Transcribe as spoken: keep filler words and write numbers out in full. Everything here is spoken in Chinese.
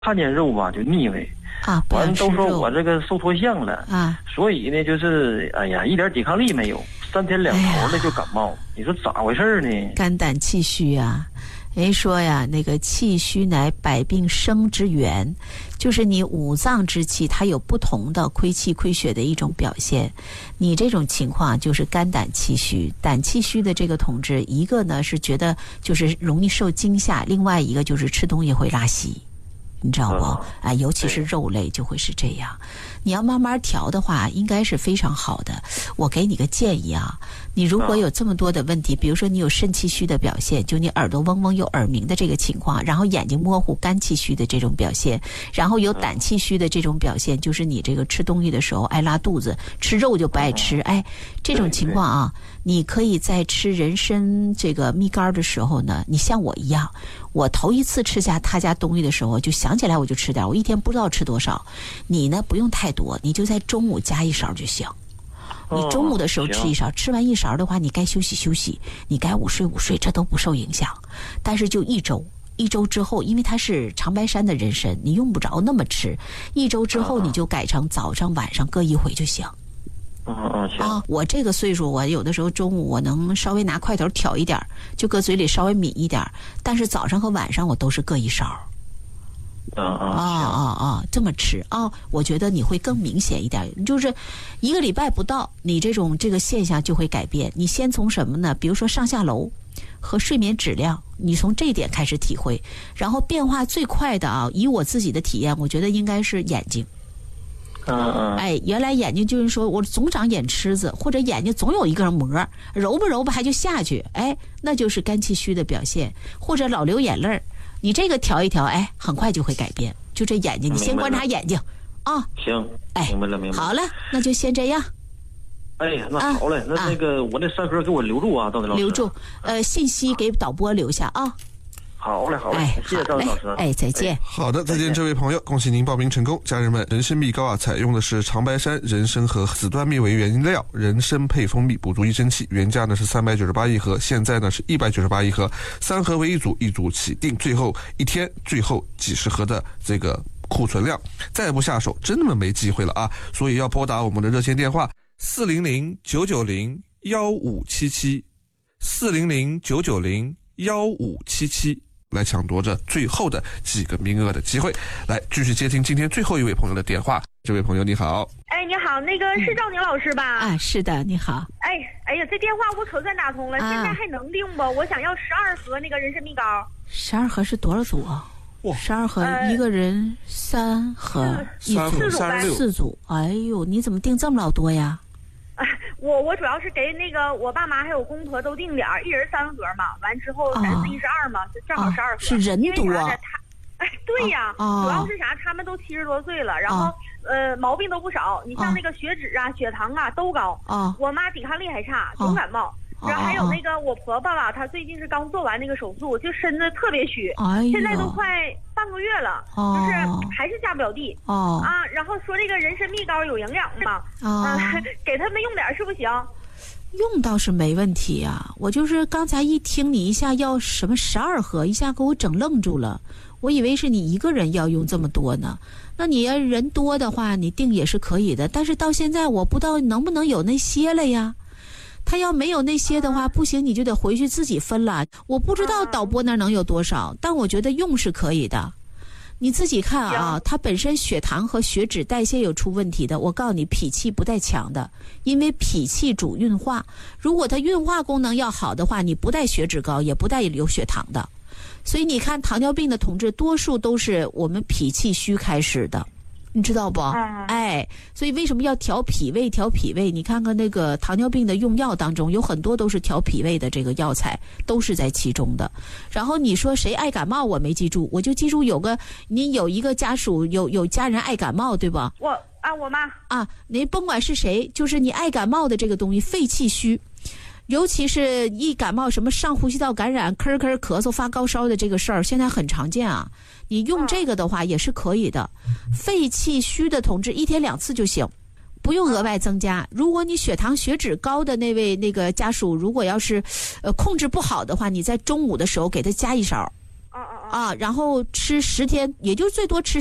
看见肉吧就腻味啊， 完都说我这个受脱相了啊， 所以呢就是哎呀一点抵抗力没有，三天两头的就感冒，哎、你说咋回事呢？ 肝胆气虚啊。人说呀，那个气虚乃百病生之源，就是你五脏之气它有不同的亏气亏血的一种表现。你这种情况就是肝胆气虚，胆气虚的这个同志，一个呢是觉得就是容易受惊吓，另外一个就是吃东西会拉稀。你知道不？啊、呃，尤其是肉类就会是这样。你要慢慢调的话，应该是非常好的。我给你个建议啊，你如果有这么多的问题，比如说你有肾气虚的表现，就你耳朵嗡嗡有耳鸣的这个情况，然后眼睛模糊肝气虚的这种表现，然后有胆气虚的这种表现，就是你这个吃东西的时候爱拉肚子，吃肉就不爱吃，哎，这种情况啊，你可以在吃人参这个蜜柑的时候呢，你像我一样，我头一次吃下他家东西的时候，就想起来我就吃点，我一天不知道吃多少。你呢不用太多，你就在中午加一勺就行。你中午的时候吃一勺，哦、吃完一勺的话，你该休息休息，你该午睡午睡，这都不受影响。但是就一周，一周之后，因为它是长白山的人参，你用不着那么吃。一周之后，你就改成早上晚上各一回就行。 嗯嗯行啊，我这个岁数，我有的时候中午我能稍微拿筷头挑一点，就搁嘴里稍微抿一点，但是早上和晚上我都是各一勺。 啊啊啊啊啊！这么吃啊，我觉得你会更明显一点。就是一个礼拜不到，你这种这个现象就会改变。你先从什么呢？比如说上下楼和睡眠质量，你从这一点开始体会。然后变化最快的啊，以我自己的体验，我觉得应该是眼睛。 嗯嗯。 哎，原来眼睛就是说我总长眼吃子，或者眼睛总有一根膜，揉吧揉吧还就下去，哎，那就是肝气虚的表现，或者老流眼泪儿。你这个调一调，哎，很快就会改变。就这眼睛，你先观察眼睛啊。 行，哎，明白了，明白了。 好了，那就先这样。 哎呀，那好嘞，啊、那那个、啊、我那三盒给我留住啊，赵老师。 留住，呃，信息给导播留下啊。 好嘞，好嘞，哎、谢谢赵老师。 哎，再见。 好的，再见，这位朋友，恭喜您报名成功。家人们，人参蜜膏啊，采用的是长白山人参和紫端蜜为原料，人参配蜂蜜，补足益生气。原价呢是三百九十八一盒，现在呢是一百九十八一盒，三盒为一组，一组起订，最后一天，最后几十盒的这个库存量，再不下手，真的没机会了啊！所以要拨打我们的热线电话四零零九九零幺五七七，四零零九九零幺五七七。来抢夺着最后的几个名额的机会，来继续接听今天最后一位朋友的电话。这位朋友你好。 哎，你好，那个是赵宁老师吧？ 啊，是的，你好。 哎，哎呀，这电话我可算打通了，啊、现在还能订不？我想要十二盒那个人参蜜膏。 十二盒是多少组啊？哇，十二盒、呃、一个人三盒，一组四组四组。哎呦，你怎么订这么老多呀？ 我我主要是给那个我爸妈还有公婆都订点儿，一人三盒嘛，完之后三四一十二嘛，就正好十二盒。 是人多。 他，哎，对呀， 啊、 主要是啥？他们都七十多岁了，然后、啊、呃毛病都不少。你像那个血脂啊、血糖啊都高。啊。我妈抵抗力还差，总感冒。然后还有那个我婆婆吧，她最近是刚做完那个手术，就身子特别虚， 哎、 现在都快半个月了，哦、就是还是下不了地。 哦啊，然后说这个人参蜜膏有营养嘛，啊、呃，给他们用点是不行。 用倒是没问题啊，我就是刚才一听你一下要什么十二盒，一下给我整愣住了，我以为是你一个人要用这么多呢。那你要人多的话，你订也是可以的，但是到现在我不知道能不能有那些了呀。他要没有那些的话，不行，你就得回去自己分了。我不知道导播那能有多少，但我觉得用是可以的。你自己看啊，他本身血糖和血脂代谢有出问题的，我告诉你，脾气不带强的，因为脾气主运化。如果他运化功能要好的话，你不带血脂高，也不带有血糖的。所以你看，糖尿病的同志多数都是我们脾气虚开始的。你知道不？ 嗯、 哎，所以为什么要调脾胃？调脾胃，你看看那个糖尿病的用药当中，有很多都是调脾胃的这个药材，都是在其中的。然后你说谁爱感冒？我没记住，我就记住有个你有一个家属有有家人爱感冒，对吧？ 我啊，我妈啊，你甭管是谁，就是你爱感冒的这个东西，肺气虚。尤其是一感冒，什么上呼吸道感染、咳咳咳嗽、发高烧的这个事儿，现在很常见啊。你用这个的话也是可以的。肺气虚的同志一天两次就行，不用额外增加。如果你血糖血脂高的那位那个家属，如果要是呃控制不好的话，你在中午的时候给他加一勺， 啊啊啊，然后吃十天，也就最多吃